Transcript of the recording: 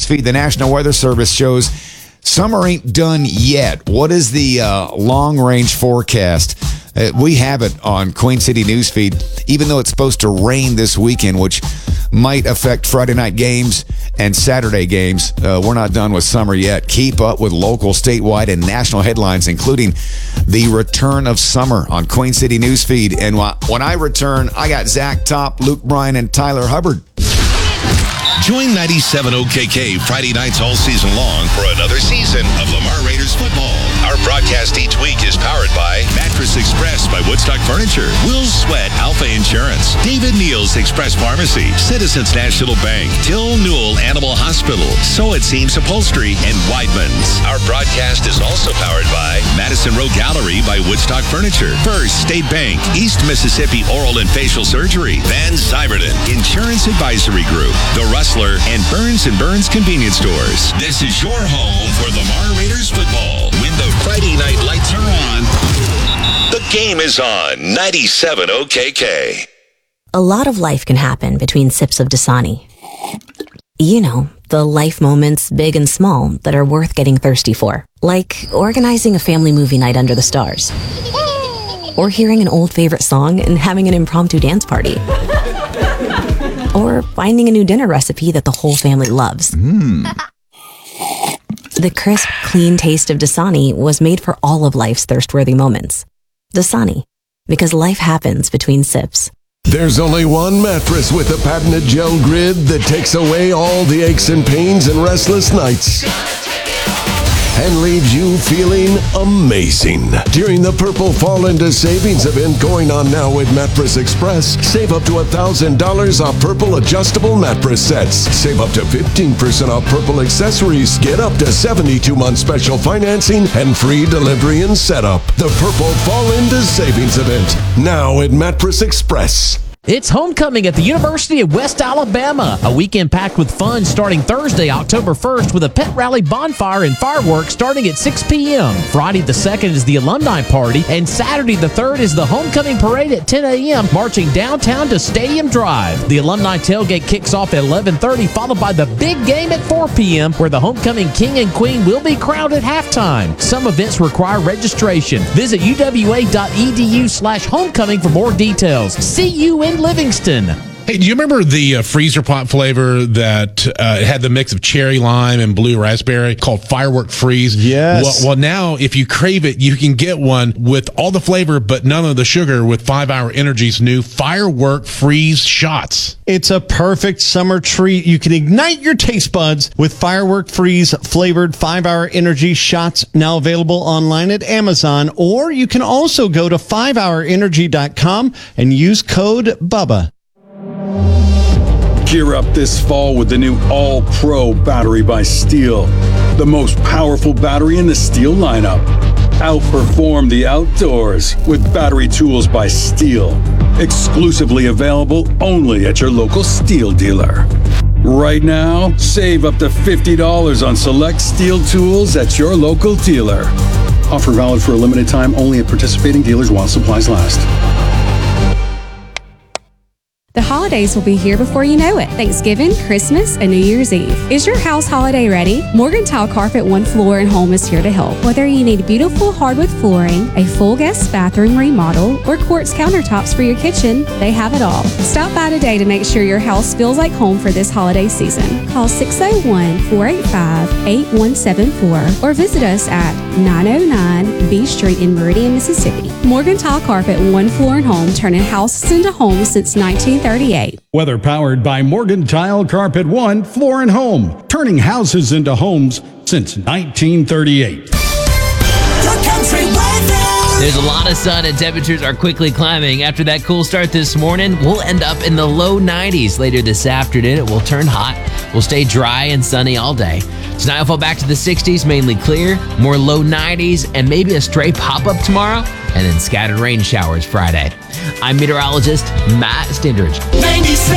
Newsfeed, the National Weather Service shows summer ain't done yet. What is the long-range forecast? We have it on Queen City Newsfeed, even though it's supposed to rain this weekend, which might affect Friday night games and Saturday games. We're not done with summer yet. Keep up with local, statewide, and national headlines, including the return of summer on Queen City Newsfeed. And when I return, I got Zach Top, Luke Bryan, and Tyler Hubbard. Join 97 OKK Friday nights all season long for another season of Lamar Raiders football. Our broadcast each week is powered by Mattress Express by Woodstock Furniture, Will Sweat Alpha Insurance, David Neal's Express Pharmacy, Citizens National Bank, Till Newell Animal Hospital, So It Seems Upholstery, and Weidman's. Our broadcast is also powered by Madison Row Gallery by Woodstock Furniture, First State Bank, East Mississippi Oral and Facial Surgery, Van Zyverden Insurance Advisory Group, The Rustler, and Burns & Burns Convenience Stores. This is your home for Lamar Raiders football. When the Friday night lights are on, the game is on 97 OKK. A lot of life can happen between sips of Dasani. You know, the life moments, big and small, that are worth getting thirsty for. Like organizing a family movie night under the stars. Or hearing an old favorite song and having an impromptu dance party. Or finding a new dinner recipe that the whole family loves. The crisp, clean taste of Dasani was made for all of life's thirst-worthy moments. Dasani, because life happens between sips. There's only one mattress with a patented gel grid that takes away all the aches and pains and restless nights. And leaves you feeling amazing. During the Purple Fall Into Savings event going on now with Mattress Express, save up to $1,000 off Purple adjustable mattress sets. Save up to 15% off Purple accessories. Get up to 72-month special financing and free delivery and setup. The Purple Fall Into Savings event, now at Mattress Express. It's homecoming at the University of West Alabama, a weekend packed with fun starting Thursday, October 1st with a pet rally bonfire and fireworks starting at 6 p.m. Friday the 2nd is the alumni party, and Saturday the 3rd is the homecoming parade at 10 a.m. marching downtown to Stadium Drive. The alumni tailgate kicks off at 11:30, followed by the big game at 4 p.m. where the homecoming king and queen will be crowned at halftime. Some events require registration. Visit uwa.edu/homecoming for more details. See you in Livingston. Hey, do you remember the freezer pot flavor that had the mix of cherry lime and blue raspberry called Firework Freeze? Yes. Well, now if you crave it, you can get one with all the flavor but none of the sugar with 5 Hour Energy's new Firework Freeze shots. It's a perfect summer treat. You can ignite your taste buds with Firework Freeze flavored 5 Hour Energy shots, now available online at Amazon, or you can also go to 5hourenergy.com and use code BUBBA. Gear up this fall with the new All-Pro battery by Steel, the most powerful battery in the Steel lineup. Outperform the outdoors with battery tools by Steel, exclusively available only at your local Steel dealer. Right now, save up to $50 on select Steel tools at your local dealer. Offer valid for a limited time only at participating dealers while supplies last. The holidays will be here before you know it. Thanksgiving, Christmas, and New Year's Eve. Is your house holiday ready? Morgantown Carpet One Floor and Home is here to help. Whether you need beautiful hardwood flooring, a full guest bathroom remodel, or quartz countertops for your kitchen, they have it all. Stop by today to make sure your house feels like home for this holiday season. Call 601-485-8174 or visit us at 909 B Street in Meridian, Mississippi. Morgantown Carpet One Floor and Home, turning houses into homes since 1938. Weather powered by Morgantown Carpet One Floor and Home, turning houses into homes since 1938. There's a lot of sun and temperatures are quickly climbing. After that cool start this morning, we'll end up in the low 90s. Later this afternoon, it will turn hot. We'll stay dry and sunny all day. Tonight, we'll fall back to the 60s, mainly clear, more low 90s, and maybe a stray pop-up tomorrow, and then scattered rain showers Friday. I'm meteorologist Matt Stindridge. 97.